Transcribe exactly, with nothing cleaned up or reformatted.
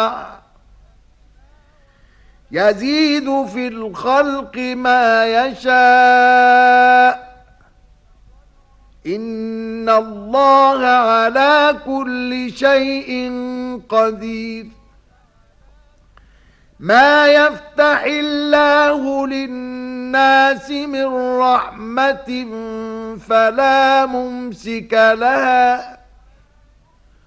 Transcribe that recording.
يشاء يزيد في الخلق ما يشاء إن الله على كل شيء قدير. ما يفتح الله للناس من رحمة فلا ممسك لها